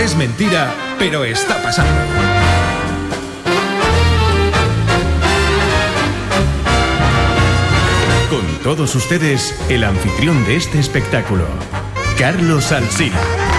Es mentira, pero está pasando. Con todos ustedes, el anfitrión de este espectáculo, Carlos Alsina.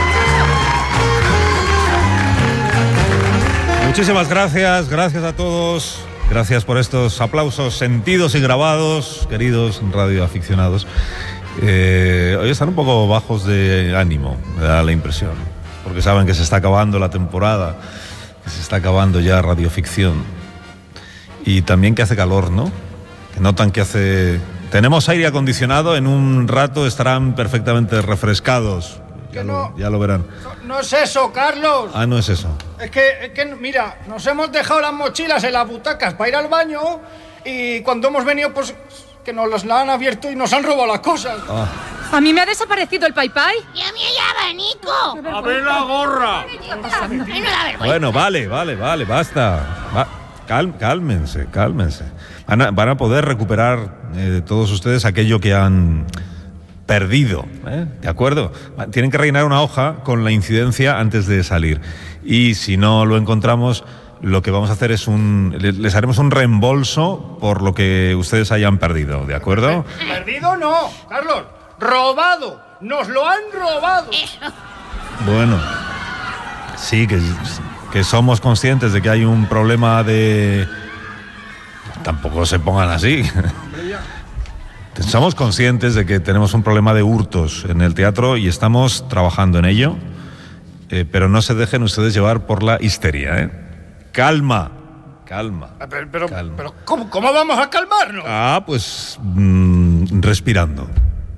Muchísimas gracias a todos. Gracias por estos aplausos sentidos y grabados, queridos radioaficionados. Hoy están un poco bajos de ánimo, me da la impresión, porque saben que se está acabando la temporada, que se está acabando ya radioficción. Y también que hace calor, ¿no? Que notan que hace... Tenemos aire acondicionado, en un rato estarán perfectamente refrescados. Ya lo verán. No es eso, Carlos. Ah, no es eso. Es que, mira, nos hemos dejado las mochilas en las butacas para ir al baño y cuando hemos venido, pues, que nos las han abierto y nos han robado las cosas. Ah. A mí me ha desaparecido el paipai. Y a mí el abanico. A ver la gorra. Bueno, vale, basta. Cálmense. Van a poder recuperar todos ustedes aquello que han perdido, ¿de acuerdo? Tienen que rellenar una hoja con la incidencia antes de salir. Y si no lo encontramos, lo que vamos a hacer es les haremos un reembolso por lo que ustedes hayan perdido, ¿de acuerdo? Perdido no, Carlos. Robado. Nos lo han robado. Bueno, sí, que somos conscientes de que hay un problema de... Tampoco se pongan así. Somos conscientes de que tenemos un problema de hurtos en el teatro y estamos trabajando en ello, pero no se dejen ustedes llevar por la histeria, ¿eh? Calma. Pero ¿cómo vamos a calmarnos? Pues respirando.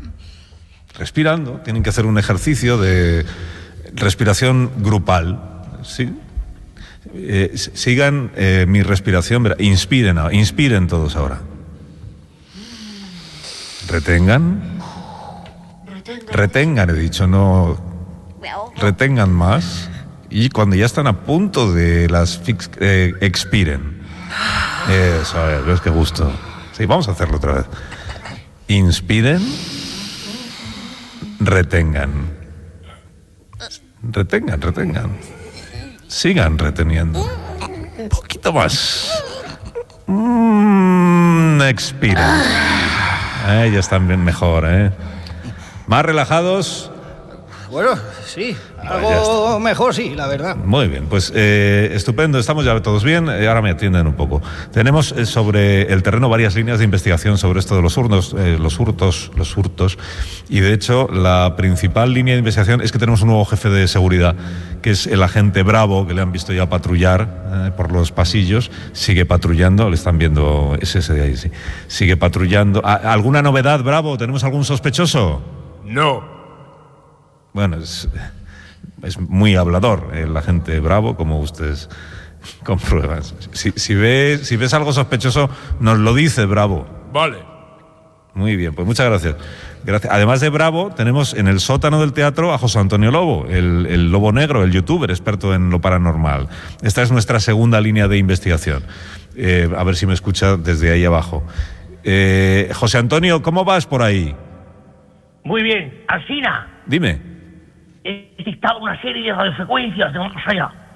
Tienen que hacer un ejercicio de respiración grupal, ¿sí? Sigan mi respiración. Inspiren todos ahora. Retengan, he dicho, no. Retengan más. Y cuando ya están a punto de expiren. Eso, a ver, ves qué gusto. Sí, vamos a hacerlo otra vez. Inspiren. Retengan. Sigan reteniendo. Un poquito más. Expiren. Ya están bien mejor, ¿eh? ¿Más relajados? Bueno, sí, algo mejor sí, la verdad. Muy bien, pues estupendo, estamos ya todos bien. Ahora me atienden un poco. Tenemos sobre el terreno varias líneas de investigación sobre esto de los hurtos. Y de hecho, la principal línea de investigación es que tenemos un nuevo jefe de seguridad, que es el agente Bravo, que le han visto ya patrullar por los pasillos. Sigue patrullando, le están viendo, es ese de ahí, sí. Sigue patrullando. ¿Alguna novedad, Bravo? ¿Tenemos algún sospechoso? No. Bueno, es muy hablador el agente Bravo, como ustedes comprueban. Si ves algo sospechoso, nos lo dice, Bravo. Vale. Muy bien, pues muchas gracias. Además de Bravo, tenemos en el sótano del teatro a José Antonio Lobo, el Lobo Negro, el youtuber experto en lo paranormal. Esta es nuestra segunda línea de investigación. A ver si me escucha desde ahí abajo. José Antonio, ¿cómo vas por ahí? Muy bien. Alsina. Dime. He detectado una serie de radiofrecuencias de más allá.